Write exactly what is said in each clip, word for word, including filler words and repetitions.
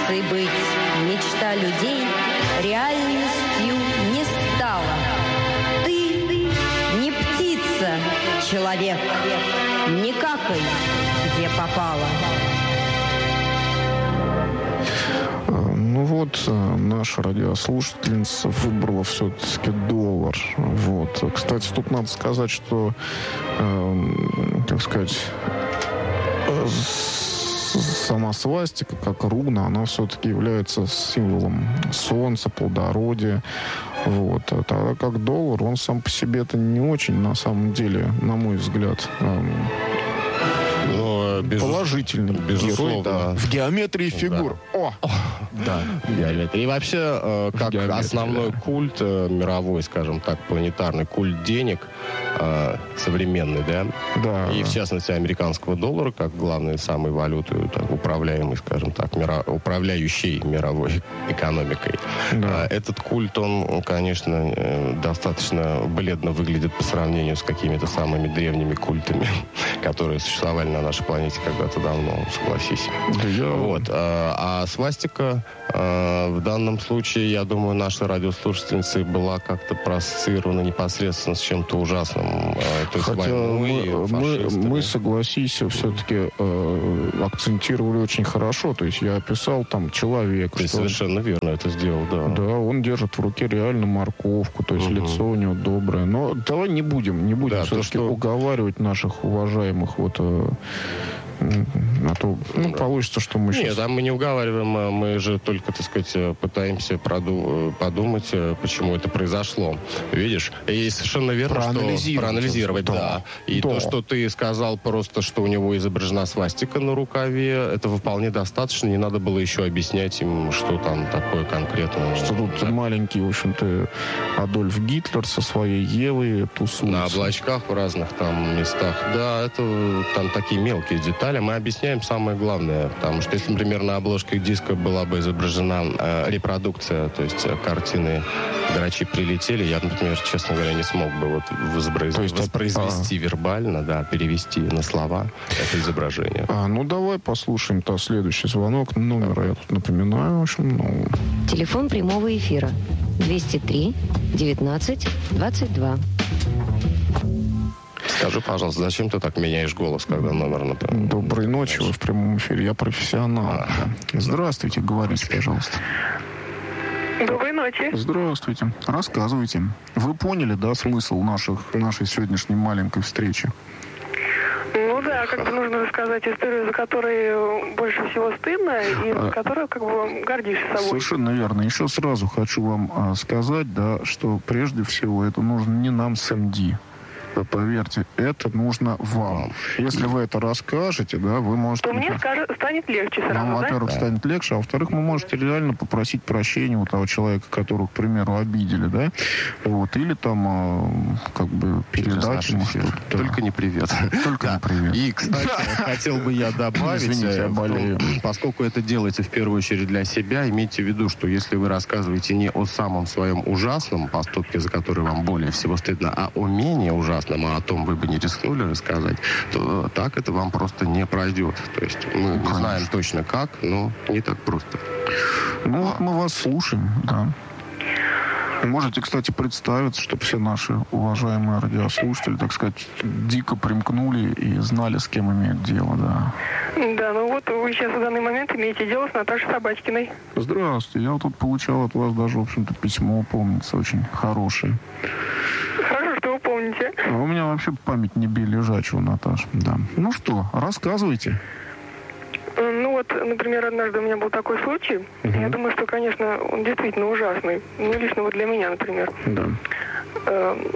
мечтой быть, мечта людей реальностью не стала. Ты не птица, человек, не какай, где попало. Ну вот, наша радиослушательница выбрала все-таки доллар. Вот. Кстати, тут надо сказать, что, э, так сказать, э, сама свастика, как руна, она все-таки является символом солнца, плодородия. Вот. А тогда как доллар, он сам по себе это не очень, на самом деле, на мой взгляд, э, Но, безус... положительный безусловно. герой, да. В геометрии фигур. Да. О! Да, геометрия. И вообще, э, как Геометрия, основной да. культ э, мировой, скажем так, планетарный культ денег, э, современный, да? Да. И, в частности, американского доллара, как главной самой валюты, так, управляемой, скажем так, мира... управляющей мировой экономикой. Да. Э, этот культ, он, конечно, э, достаточно бледно выглядит по сравнению с какими-то самыми древними культами, которые существовали на нашей планете когда-то давно, согласись. Да я... Вот. А, а свастика э, в данном случае, я думаю, наша радиослушательница была как-то проассоциирована непосредственно с чем-то ужасным. Э, то есть Хотя мы, мы, мы, согласись, все-таки э, акцентировали очень хорошо. То есть я описал там человека. Ты совершенно верно это сделал, да. Да, он держит в руке реально морковку, то есть угу. лицо у него доброе. Но давай не будем, не будем да, все-таки то, что... уговаривать наших уважаемых вот... Э, а то ну, да. получится, что мы сейчас... Нет, а мы не уговариваем, мы же только, так сказать, пытаемся проду... подумать, почему это произошло. Видишь? И совершенно верно, проанализировать, что... Проанализировать, да. да. И да. то, что ты сказал просто, что у него изображена свастика на рукаве, этого вполне достаточно. Не надо было еще объяснять им, что там такое конкретно. Что тут да. маленький, в общем-то, Адольф Гитлер со своей Евой тусуется. На облачках в разных там местах. Да, это там такие мелкие детали. Мы объясняем самое главное, потому что если, например, на обложке диска была бы изображена э, репродукция, то есть э, картины «Грачи прилетели», я, например, честно говоря, не смог бы вот воспроиз... то есть, воспроизвести а... вербально, да, перевести на слова это изображение. А, ну, давай послушаем-то следующий звонок. Номер я тут напоминаю, в общем, ну... Телефон прямого эфира двести три девятнадцать двадцать два. Скажи, пожалуйста, зачем ты так меняешь голос, когда номер напоминает? Доброй ночи, вы в прямом эфире, я профессионал. А, Здравствуйте, говорите, пожалуйста. Доброй ночи. Здравствуйте. Рассказывайте. Вы поняли, да, смысл наших, нашей сегодняшней маленькой встречи? Ну да, как бы нужно рассказать историю, за которой больше всего стыдно, и за которую как бы гордишься собой. Совершенно верно. Еще сразу хочу вам а, сказать, да, что прежде всего это нужно не нам с эм ди. Поверьте, это нужно вам. Если вы это расскажете, да, вы можете... То мне скажет, станет легче сразу, ну, да? во-первых, станет легче, а во-вторых, вы можете реально попросить прощения у того человека, которого, к примеру, обидели, да? Вот. Или там, как бы, передать ему что-то. Да. Только не привет. Только да. не привет. И, кстати, хотел бы я добавить, Извините, я болею. Поскольку это делается в первую очередь для себя, имейте в виду, что если вы рассказываете не о самом своем ужасном поступке, за который вам более всего стыдно, а о менее ужасном, а о том вы бы не рискнули рассказать, то так это вам просто не пройдет. То есть мы не знаем точно как, но не так просто. Ну, вот мы вас слушаем, да. Можете, кстати, представиться, чтобы все наши уважаемые радиослушатели, так сказать, дико примкнули и знали, с кем имеют дело, да. Да, ну вот вы сейчас в данный момент имеете дело с Наташей Собачкиной. Здравствуйте. Я вот тут получал от вас даже, в общем-то, письмо, помнится, очень хорошее. Хорошо, что вы помните. А у меня вообще память не бей лежачего, Наташа, да. Ну что, рассказывайте. Ну вот, например, однажды у меня был такой случай. Uh-huh. Я думаю, что, конечно, он действительно ужасный. Ну, лично вот для меня, например. Да. Uh,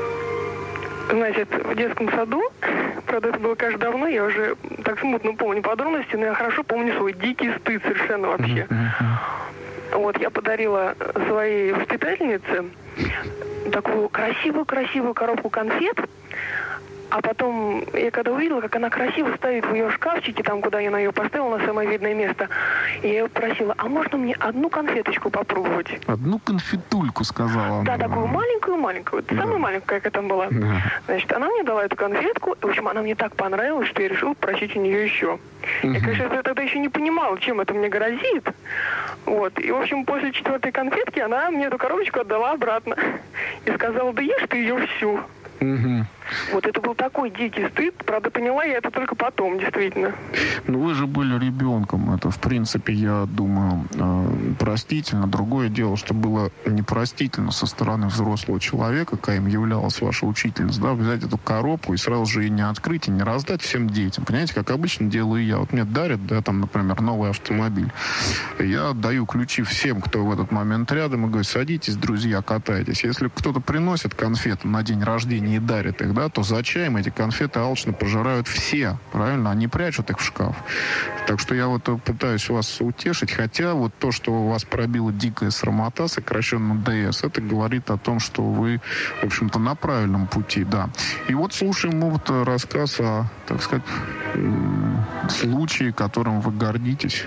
значит, в детском саду, правда, это было, конечно, давно, я уже так смутно помню подробности, но я хорошо помню свой дикий стыд совершенно вообще. Uh-huh. Вот, я подарила своей воспитательнице такую красивую-красивую коробку конфет. А потом я когда увидела, как она красиво стоит в ее шкафчике, там, куда я ее поставила, на самое видное место, и я ее просила, а можно мне одну конфеточку попробовать? Одну конфетульку, сказала она. Да, такую маленькую-маленькую, да. Самая маленькая, какая там была. Да. Значит, она мне дала эту конфетку, в общем, она мне так понравилась, что я решила просить у нее еще. Угу. Я, конечно, я тогда еще не понимала, чем это мне грозит. Вот. И, в общем, после четвертой конфетки она мне эту коробочку отдала обратно. И сказала, да ешь ты ее всю. Угу. Вот это был такой дикий стыд. Правда, поняла я это только потом, действительно. Ну, вы же были ребенком. Это, в принципе, я думаю, простительно. Другое дело, что было непростительно со стороны взрослого человека, каким являлась ваша учительница, да, взять эту коробку и сразу же ее не открыть и не раздать всем детям. Понимаете, как обычно делаю я. Вот мне дарят, да, там, например, новый автомобиль. Я даю ключи всем, кто в этот момент рядом, и говорю, садитесь, друзья, катайтесь. Если кто-то приносит конфеты на день рождения и дарит их, да, то за чаем эти конфеты алчно пожирают все, правильно? Они прячут их в шкаф. Так что я вот пытаюсь вас утешить, хотя вот то, что у вас пробила дикая срамота, сокращенно ДС, это говорит о том, что вы, в общем-то, на правильном пути, да. И вот слушаем мы вот рассказ о, так сказать, случае, которым вы гордитесь.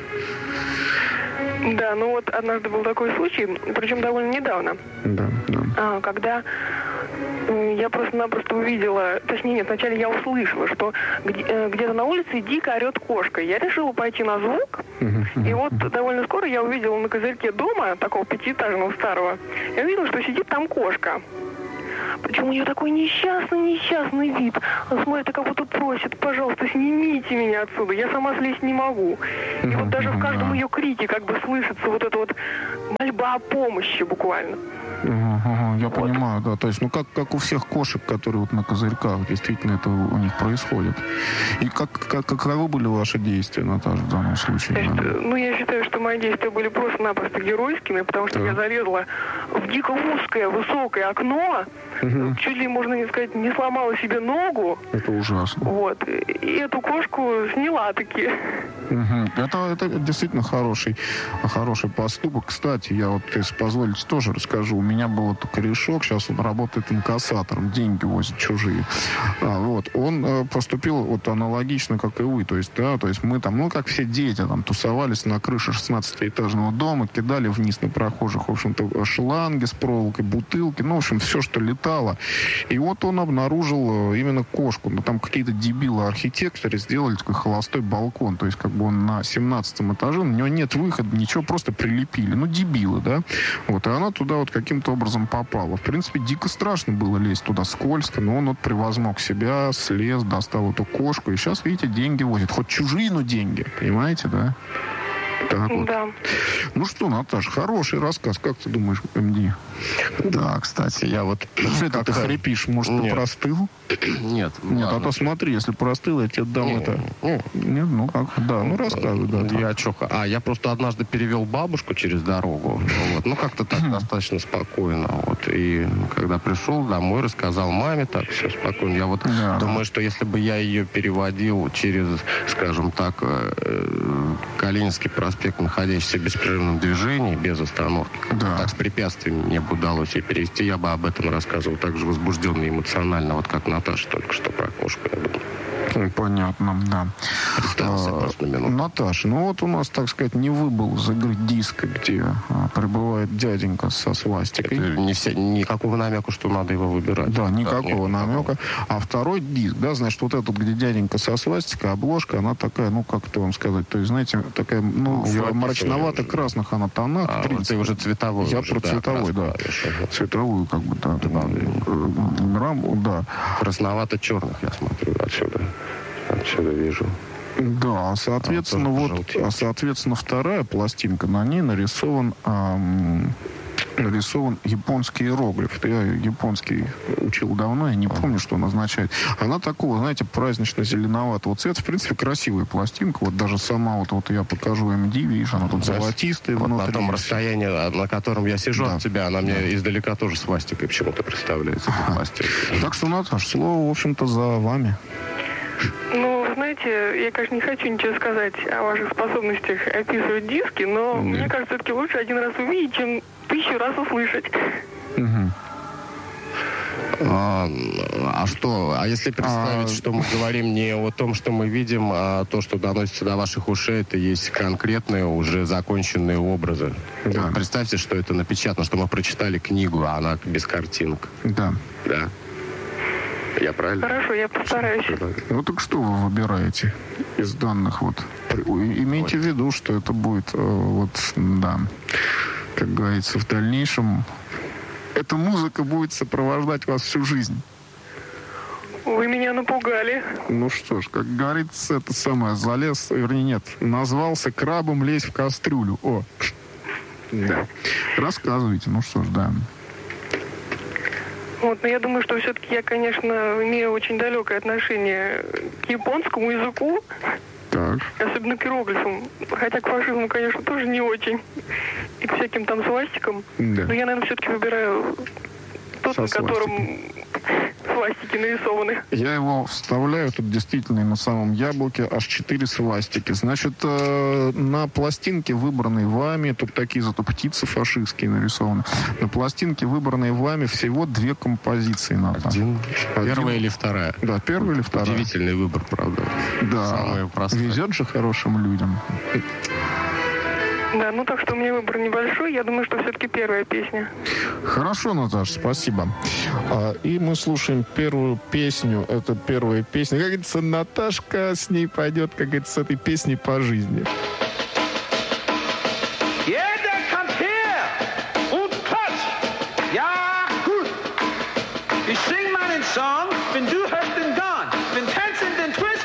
Да, ну вот однажды был такой случай, причем довольно недавно. Да, да. А, когда я просто-напросто увидела, точнее нет, вначале я услышала, что где- где-то на улице дико орет кошка. Я решила пойти на звук, и вот довольно скоро я увидела на козырьке дома, такого пятиэтажного старого, я увидела, что сидит там кошка. Причем у нее такой несчастный-несчастный вид. Она смотрит, как будто просит, пожалуйста, снимите меня отсюда, я сама слезть не могу. И вот даже в каждом ее крике как бы слышится вот эта вот мольба о помощи буквально. Uh-huh, я вот. понимаю, да. То есть, ну, как, как у всех кошек, которые вот на козырьках, действительно, это у них происходит. И как, как, каковы были ваши действия, Наташа, в данном случае? Значит, да? Ну, я считаю, что мои действия были просто-напросто геройскими, потому что да. я залезла в дико узкое, высокое окно, uh-huh. чуть ли, можно не сказать, не сломала себе ногу. Это ужасно. Вот. И эту кошку сняла таки. Uh-huh. Это, это действительно хороший, хороший поступок. Кстати, я вот, если позволите, тоже расскажу. У меня был этот корешок, сейчас он работает инкассатором, деньги возит чужие. А, вот, он э, поступил вот аналогично, как и вы, то есть, да, то есть мы там, ну, как все дети, там, тусовались на крыше шестнадцатиэтажного дома, кидали вниз на прохожих, в общем-то, шланги с проволокой, бутылки, ну, в общем, все, что летало. И вот он обнаружил э, именно кошку, ну, там какие-то дебилы-архитекторы сделали такой холостой балкон, то есть, как бы он на семнадцатом этаже, на него нет выхода, ничего, просто прилепили, ну, дебилы, да, вот, и она туда вот каким-то образом попала. В принципе, дико страшно было лезть туда, скользко, но он вот превозмог себя, слез, достал эту кошку, и сейчас, видите, деньги возит. Хоть чужие, но деньги, понимаете, да? Так вот. Да. Ну что, Наташа, хороший рассказ. Как ты думаешь, эм ди? Да, кстати, я вот... Что это ты хрипишь? Может, Нет. ты простыл? Нет. Нет, ладно. а то смотри, если простыл, я тебе дам Не, это... не. Нет, ну как? Да, ну рассказывай, да. Я чё, а, я просто однажды перевел бабушку через дорогу. Вот, ну, как-то так достаточно спокойно. Вот, и когда пришел домой, рассказал маме, так, все спокойно. Я вот Да, думаю, что если бы я ее переводил через, скажем так, э, Калининский проспект, находящийся в беспрерывном движении, без остановки, Да. так с препятствиями мне бы удалось ее перевести, я бы об этом рассказывал так же возбужденно и эмоционально, вот как Наташа только что про кошку, я думаю. Понятно, да. Представился А, просто на минуту. Наташа, ну вот у нас, так сказать, не выбыл из игры диска, где а, прибывает дяденька со свастикой. Это не все, никакого намека, что надо его выбирать. Да, никакого нет, намека. никакого. А второй диск, да, значит, вот этот, где дяденька со свастикой, обложка, она такая, ну, как это вам сказать, то есть, знаете, такая, ну, в мрачновато-красных она тонах. А, в принципе. ты уже цветовой. Я уже, про да, цветовой, да. красный. Цветовую, как бы, да. Да. Раму, да. Красновато-черных я смотрю отсюда. Отсюда вижу. Да, соответственно, А, вот, желтеет. а, соответственно, вторая пластинка, на ней нарисован, ам, нарисован японский иероглиф. Я японский учил давно, я не помню, что он означает. Она такого, знаете, празднично-зеленоватого цвета. В принципе, красивая пластинка. Вот даже сама, вот, вот я покажу эм ди, видишь, она тут золотистая Вот внутри. на том расстоянии, на котором я сижу Да. от тебя, она мне Да. издалека тоже свастикой почему-то представляется. эта пластинка. Так что, Наташа, слово, в общем-то, за вами. Ну, вы знаете, я, конечно, не хочу ничего сказать о ваших способностях описывать диски, но Да. мне кажется, все-таки лучше один раз увидеть, чем тысячу раз услышать. Угу. А, а что? А если представить, А... что мы говорим не о том, что мы видим, а то, что доносится до ваших ушей, это есть конкретные, уже законченные образы. Да. Вот представьте, что это напечатано, что мы прочитали книгу, а она без картинок. Да. Да. Я правильно? Хорошо, я постараюсь. Ну так что вы выбираете из данных? Вот имейте в виду, что это будет вот, да, как говорится, в дальнейшем эта музыка будет сопровождать вас всю жизнь. Вы меня напугали. Ну что ж, как говорится, это самое, залез, вернее, нет, назвался крабом, лезь в кастрюлю. О, да. Рассказывайте, ну что ж, да. Вот, но я думаю, что все-таки я, конечно, имею очень далекое отношение к японскому языку. Так. Особенно к иероглифам. Хотя к фашизму, конечно, тоже не очень. И к всяким там свастикам. Да. Но я, наверное, все-таки выбираю тот, Со на котором свастики нарисованы. Я его вставляю, тут действительно на самом яблоке аж четыре свастики. Значит, э, на пластинке, выбранной вами, тут такие зато птицы фашистские нарисованы, на пластинке, выбранной вами, всего две композиции надо. Один. Один. Первая или вторая? Да, первая или вторая. Удивительный выбор, правда. Да, везет же хорошим людям. Да, ну так что у меня выбор небольшой. Я думаю, что все-таки первая песня. Хорошо, Наташа, спасибо. А, и мы слушаем первую песню. Это первая песня. Как говорится, Наташка с ней пойдет, как говорится, с этой песней по жизни. Ja, gut. Ich sing meinen Song, wenn du